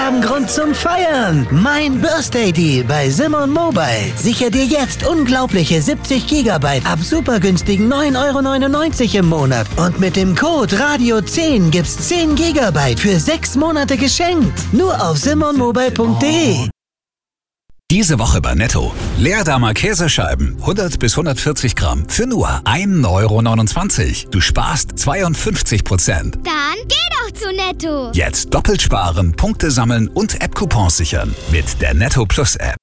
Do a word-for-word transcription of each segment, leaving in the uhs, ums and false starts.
haben Grund zum Feiern. Mein Birthday Deal bei Simon Mobile. Sicher dir jetzt unglaubliche siebzig Gigabyte ab super günstigen neun Euro neunundneunzig im Monat. Und mit dem Code Radio zehn gibt's zehn Gigabyte für sechs Monate geschenkt. Nur auf simon mobile punkt de. Diese Woche bei Netto. Leerdammer Käsescheiben, hundert bis hundertvierzig Gramm, für nur ein Euro neunundzwanzig. Du sparst zweiundfünfzig Prozent. Dann geh doch zu Netto. Jetzt doppelt sparen, Punkte sammeln und App-Coupons sichern. Mit der Netto Plus App.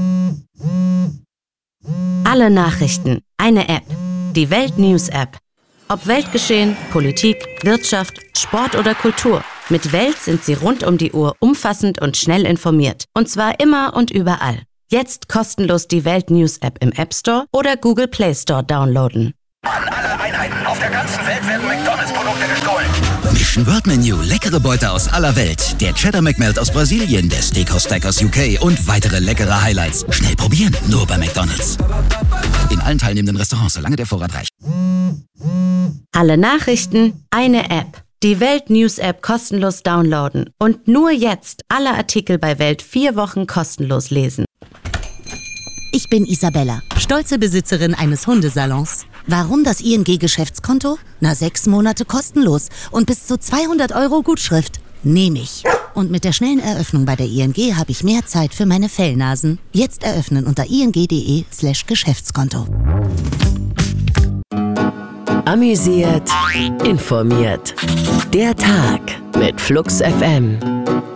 Alle Nachrichten, eine App. Die Welt News App. Ob Weltgeschehen, Politik, Wirtschaft, Sport oder Kultur. Mit Welt sind Sie rund um die Uhr umfassend und schnell informiert. Und zwar immer und überall. Jetzt kostenlos die Welt News App im App Store oder Google Play Store downloaden. An alle Einheiten auf der ganzen Welt werden McDonalds-Produkte gestohlen. Mission World Menu, leckere Beute aus aller Welt. Der Cheddar McMelt aus Brasilien, der Steakhouse Stack aus U K und weitere leckere Highlights. Schnell probieren, nur bei McDonalds. In allen teilnehmenden Restaurants, solange der Vorrat reicht. Alle Nachrichten, eine App. Die Welt News App kostenlos downloaden. Und nur jetzt alle Artikel bei Welt vier Wochen kostenlos lesen. Ich bin Isabella, stolze Besitzerin eines Hundesalons. Warum das I N G-Geschäftskonto? Na, sechs Monate kostenlos und bis zu zweihundert Euro Gutschrift. Nehme ich. Und mit der schnellen Eröffnung bei der I N G habe ich mehr Zeit für meine Fellnasen. Jetzt eröffnen unter ing.de slash Geschäftskonto. Amüsiert, informiert. Der Tag mit Flux F M.